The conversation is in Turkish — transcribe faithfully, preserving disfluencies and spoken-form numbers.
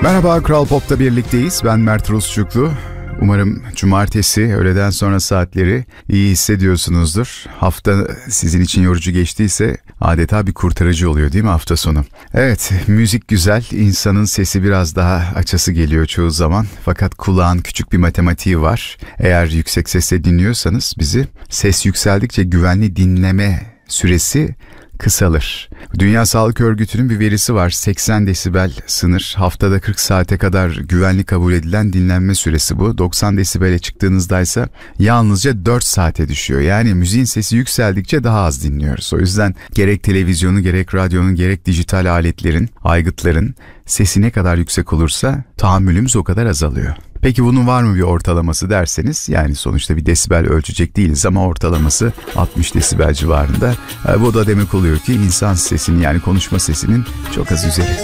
Merhaba, Kral Pop'ta birlikteyiz. Ben Mert Rusçuklu. Umarım cumartesi öğleden sonra saatleri iyi hissediyorsunuzdur. Hafta sizin için yorucu geçtiyse adeta bir kurtarıcı oluyor değil mi hafta sonu? Evet, müzik güzel, insanın sesi biraz daha açası geliyor çoğu zaman. Fakat kulağın küçük bir matematiği var. Eğer yüksek sesle dinliyorsanız bizi, ses yükseldikçe güvenli dinleme süresi kısalır. Dünya Sağlık Örgütü'nün bir verisi var. seksen desibel sınır. Haftada kırk saate kadar güvenli kabul edilen dinlenme süresi bu. doksan desibele çıktığınızdaysa yalnızca dört saate düşüyor. Yani müziğin sesi yükseldikçe daha az dinliyoruz. O yüzden gerek televizyonu, gerek radyonun, gerek dijital aletlerin, aygıtların sesi ne kadar yüksek olursa tahammülümüz o kadar azalıyor. Peki bunun var mı bir ortalaması derseniz, yani sonuçta bir desibel ölçecek değiliz ama ortalaması altmış desibel civarında. Bu da demek oluyor ki insan sesinin, yani konuşma sesinin çok az üzeri.